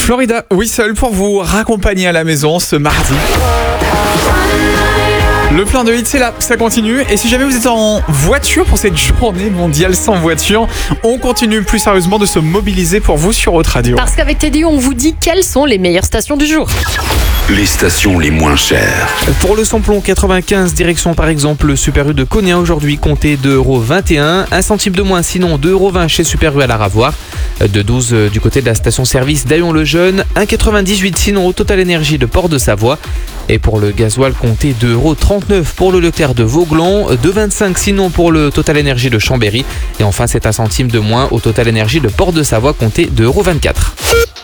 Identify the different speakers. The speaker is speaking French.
Speaker 1: Florida, Whistle pour vous raccompagner à la maison ce mardi. Le plein de hits, c'est là, ça continue. Et si jamais vous êtes en voiture pour cette journée mondiale sans voiture, on continue plus sérieusement de se mobiliser pour vous sur Haute Radio.
Speaker 2: Parce qu'avec Teddy, on vous dit quelles sont les meilleures stations du jour.
Speaker 3: Les stations les moins chères.
Speaker 4: Pour le samplon 95, direction par exemple le Super U de Cognac aujourd'hui, comptez 2,21€. 1 centime de moins, sinon 2,20€ chez Super U à la Ravoire. 2,12€ du côté de la station-service d'Aillon-le-Jeune. 1,98€ sinon au Total Énergie de Port-de-Savoie. Et pour le gasoil, comptez 2,39€ pour le Leclerc de Vauglan. 2,25€ sinon pour le Total Énergie de Chambéry. Et enfin, c'est 1 centime de moins au Total Énergie de Port-de-Savoie, comptez 2,24€.